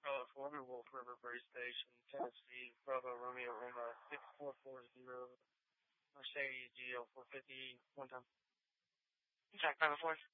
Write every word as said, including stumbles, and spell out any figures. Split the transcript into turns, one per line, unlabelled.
Bravo four, Wolf River Bridge Station, Tennessee, Bravo Romeo Lima, six four four zero, Mercedes G L four fifty, one time. Jack Bravo four.